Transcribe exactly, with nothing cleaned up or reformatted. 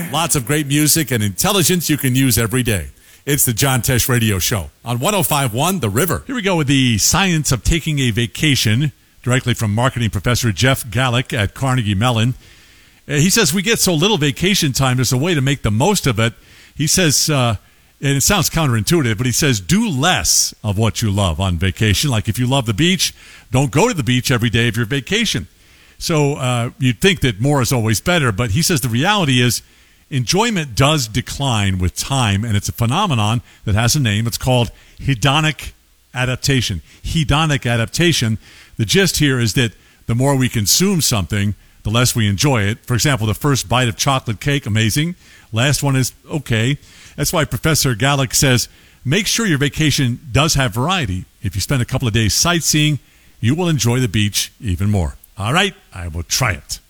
Lots of great music and intelligence you can use every day. It's the John Tesh Radio Show on one oh five point one The River. Here we go with the science of taking a vacation, directly from marketing professor Jeff Gallick at Carnegie Mellon. Uh, he says we get so little vacation time, there's a way to make the most of it. He says, uh, and it sounds counterintuitive, but he says do less of what you love on vacation. Like if you love the beach, don't go to the beach every day of your vacation. So uh, you'd think that more is always better, but he says the reality is enjoyment does decline with time, and it's a phenomenon that has a name. It's called hedonic adaptation. Hedonic adaptation. The gist here is that the more we consume something, the less we enjoy it. For example, the first bite of chocolate cake, amazing. Last one is okay. That's why Professor Gallick says, make sure your vacation does have variety. If you spend a couple of days sightseeing, you will enjoy the beach even more. All right, I will try it.